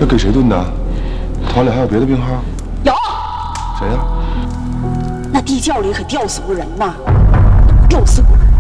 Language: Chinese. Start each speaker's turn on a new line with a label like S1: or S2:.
S1: 那给谁炖的？团里还有别的病号？
S2: 有。
S1: 谁呀？
S2: 那地窖里可吊死过人呐，吊死过人。